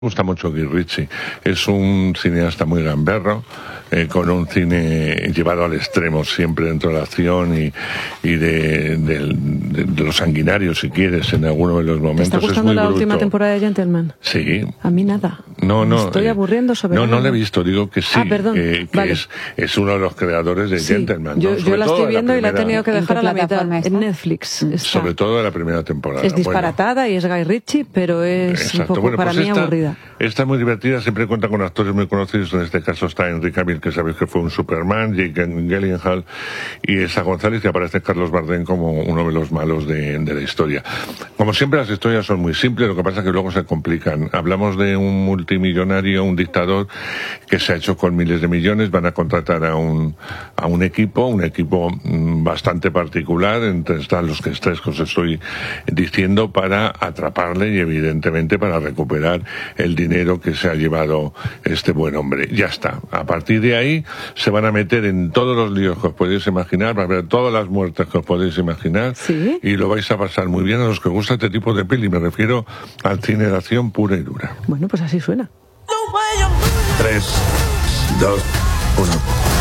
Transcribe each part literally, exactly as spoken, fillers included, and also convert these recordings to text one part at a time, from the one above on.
Me gusta mucho Guy Ritchie, es un cineasta muy gamberro, eh, con un cine llevado al extremo siempre dentro de la acción y, y de, de, de, de los sanguinarios, si quieres, en alguno de los momentos. ¿Te está gustando es muy la bruto. última temporada de Gentleman? Sí. A mí nada. No, no. Me estoy eh, aburriendo sobre No, nada. no la he visto, digo que sí, Ah, perdón. eh, que Vale. es, es uno de los creadores de Sí, Gentleman. yo, ¿no? yo Sobre la todo estoy de viendo y la he primera- tenido que ¿En qué dejar a la mitad. plataforma está? En Netflix. está. Sobre todo de la primera temporada. Es disparatada y es Guy Ritchie, pero es Exacto. un poco Bueno, para pues mí esta, aburrida. Esta es muy divertida, siempre cuenta con actores muy conocidos. En este caso está Henry Cavill, que sabéis que fue un Superman, Jake Gyllenhaal, y esa González, que aparece Carlos Bardem como uno de los malos de, de la historia. Como siempre, las historias son muy simples, lo que pasa es que luego se complican. Hablamos de un multimillonario, un dictador, que se ha hecho con miles de millones. Van a contratar a un, a un equipo, un equipo mm, bastante particular, entre están los que tres que os estoy diciendo, para atraparle y evidentemente para recuperar el dinero que se ha llevado este buen hombre. Ya está. A partir de ahí se van a meter en todos los líos que os podéis imaginar, va a haber todas las muertes que os podéis imaginar. ¿Sí? Y lo vais a pasar muy bien a los que os gusta este tipo de peli. Me refiero al cine de acción pura y dura. Bueno, pues así suena. Tres, dos, uno.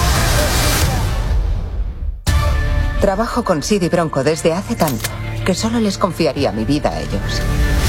Trabajo con Sid y Bronco desde hace tanto que solo les confiaría mi vida a ellos.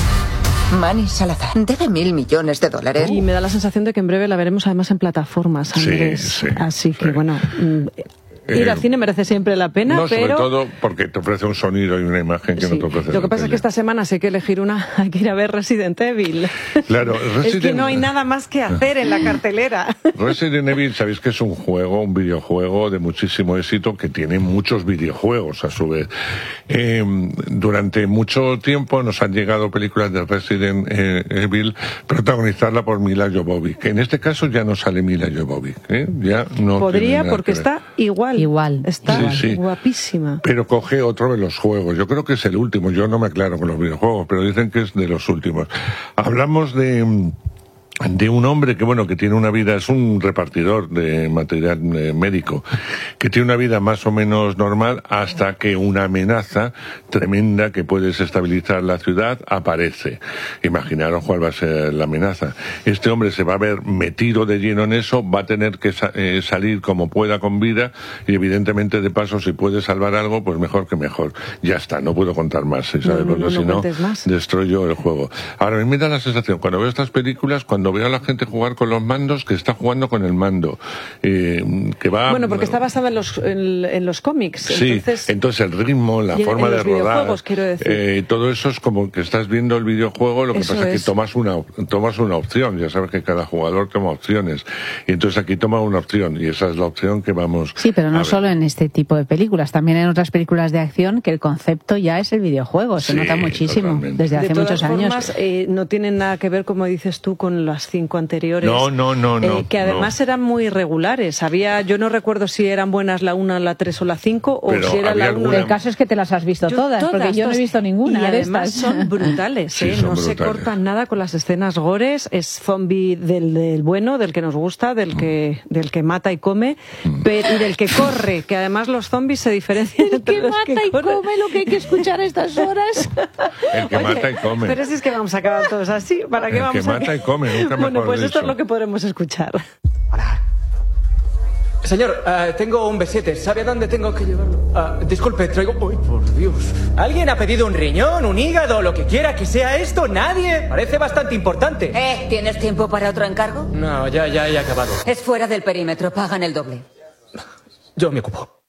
Manny Salazar debe mil millones de dólares. Y me da la sensación de que en breve la veremos además en plataformas, Andrés. Sí, sí, Así que sí. bueno, mm, ir Eh, al cine merece siempre la pena, No, sobre pero... todo porque te ofrece un sonido y una imagen que Sí. no te ofrece. Lo que la pasa es tele. que esta semana si hay que elegir una, hay que ir a ver Resident Evil. Claro, Es que Resident- no hay nada más que hacer en la cartelera. Resident Evil, sabéis que es un juego, un videojuego de muchísimo éxito que tiene muchos videojuegos a su vez. Eh, durante mucho tiempo nos han llegado películas de Resident eh, Evil protagonizadas por Mila Jovovich. En este caso ya no sale Mila Jovovich, ¿eh? Ya no Podría tiene nada porque que ver. está igual. Igual. Está Sí, sí. guapísima. Pero coge otro de los juegos. Yo creo que es el último. Yo no me aclaro con los videojuegos, pero dicen que es de los últimos. Hablamos de de un hombre que, bueno, que tiene una vida, es un repartidor de material eh, médico, que tiene una vida más o menos normal hasta que una amenaza tremenda que puede desestabilizar la ciudad aparece. Imaginaros cuál va a ser la amenaza. Este hombre se va a ver metido de lleno en eso, va a tener que sa- eh, salir como pueda con vida y evidentemente de paso si puede salvar algo, pues mejor que mejor. Ya está, no puedo contar más, ¿sí? ¿Sabes? No, no, Porque no, no si no, cuentes más. destruyo el juego. Ahora, a mí me da la sensación, cuando veo estas películas, cuando veo a la gente jugar con los mandos, que está jugando con el mando, eh, que va... Bueno, porque está basada en los, en, en los cómics. Sí, entonces, entonces el ritmo, la y en- forma en de los rodar, videojuegos, quiero decir. eh, todo eso es como que estás viendo el videojuego, lo que Eso pasa es es. que tomas una, tomas una opción, ya sabes que cada jugador toma opciones, y entonces aquí toma una opción, y esa es la opción que vamos Sí, pero a no ver. solo en este tipo de películas, también en otras películas de acción que el concepto ya es el videojuego, se Sí, nota muchísimo totalmente. desde de hace todas muchos años. formas, eh, no tienen nada que ver, como dices tú, con las cinco anteriores. No, no, no, no, eh, que además no. eran muy irregulares. Había, yo no recuerdo si eran buenas la una, la tres o la cinco, o Pero si era había la una. alguna- El caso es que te las has visto Yo todas, porque yo no he todas. visto ninguna Y de además estas. son brutales, Sí, ¿eh? son no se brutales. cortan nada con las escenas gores. Es zombie del, del bueno, del que nos gusta, del que, del que mata y come, pero, y del que corre, que además los zombies se diferencian El entre que los mata y corren. come lo que hay que escuchar a estas horas. El que Oye, mata y come. Pero si es que vamos a acabar todos así, ¿para qué El vamos que a mata y come, nunca Bueno, mejor pues esto es dicho. lo que podremos escuchar. Señor, eh, tengo un B siete. ¿Sabe a dónde tengo que llevarlo? Ah, disculpe, traigo... ¡Uy, por Dios! ¿Alguien ha pedido un riñón, un hígado, lo que quiera que sea esto? ¿Nadie? Parece bastante importante. Eh, ¿tienes tiempo para otro encargo? No, ya, ya he acabado. Es fuera del perímetro, pagan el doble. Yo me ocupo.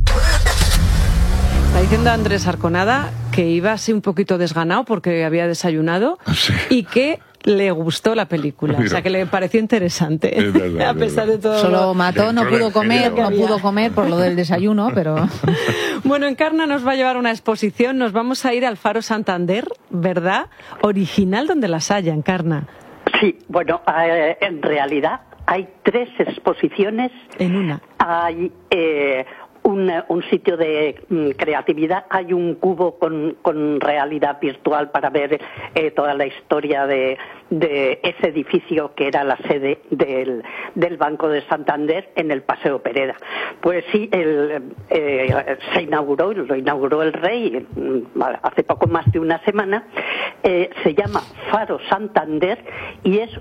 Está diciendo Andrés Arconada que iba así un poquito desganado porque había desayunado Sí. y que le gustó la película, o sea que le pareció interesante, Es verdad, a es pesar verdad. de todo. Solo lo- mató, no Dentro pudo del comer, género. no pudo comer por lo del desayuno, pero... Bueno, Encarna nos va a llevar a una exposición, nos vamos a ir al Faro Santander, ¿verdad? Original donde las haya, Encarna. Sí, bueno, eh, en realidad hay tres exposiciones. En una. Hay eh, un, un sitio de mm, creatividad. Hay un cubo con, con realidad virtual para ver eh, toda la historia de, de ese edificio que era la sede del, del Banco de Santander en el Paseo Pereda. Pues sí, el, eh, se inauguró, lo inauguró el rey mm, hace poco más de una semana. Eh, se llama Faro Santander y es